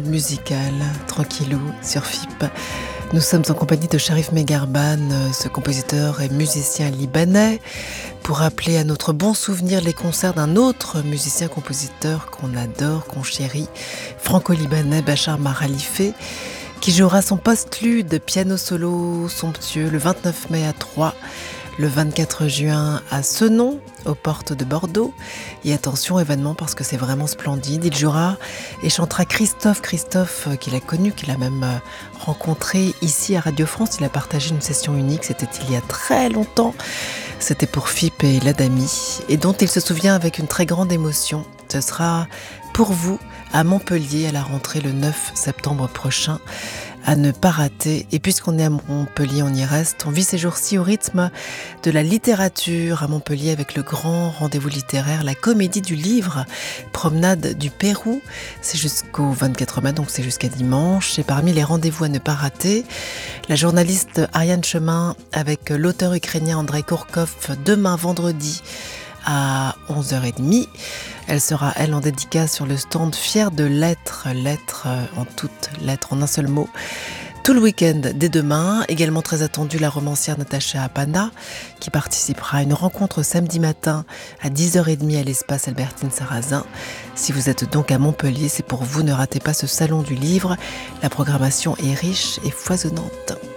musical, tranquillou, sur FIP. Nous sommes en compagnie de Sharif Megharban, ce compositeur et musicien libanais, pour rappeler à notre bon souvenir les concerts d'un autre musicien-compositeur qu'on adore, qu'on chérit, franco-libanais Bachar Mar Khalife, qui jouera son postlude piano solo somptueux le 29 mai à Troyes, le 24 juin à Senon, aux portes de Bordeaux. Et attention, événement, parce que c'est vraiment splendide. Il jouera et chantera Christophe, qu'il a connu, qu'il a même rencontré ici à Radio France. Il a partagé une session unique, c'était il y a très longtemps. C'était pour FIP et l'Adami, et dont il se souvient avec une très grande émotion. Ce sera pour vous à Montpellier à la rentrée le 9 septembre prochain, à ne pas rater. Et puisqu'on est à Montpellier, on y reste. On vit ces jours-ci au rythme de la littérature à Montpellier avec le grand rendez-vous littéraire, la Comédie du Livre, promenade du Pérou. C'est jusqu'au 24 mai, donc c'est jusqu'à dimanche. Et parmi les rendez-vous à ne pas rater, la journaliste Ariane Chemin avec l'auteur ukrainien Andrei Kourkov demain vendredi à 11h30. Elle sera, elle, en dédicace sur le stand Fière de l'être, lettres en toutes lettres, en un seul mot. Tout le week-end, dès demain, également très attendue, la romancière Natacha Apana, qui participera à une rencontre samedi matin à 10h30 à l'espace Albertine Sarrazin. Si vous êtes donc à Montpellier, c'est pour vous, ne ratez pas ce salon du livre. La programmation est riche et foisonnante.